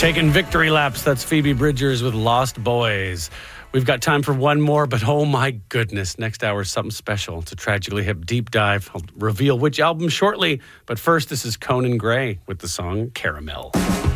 Taking victory laps. That's Phoebe Bridgers with Lost Boys. We've got time for one more, but oh my goodness. Next hour is something special. It's a Tragically Hip deep dive. I'll reveal which album shortly. But first, this is Conan Gray with the song Caramel.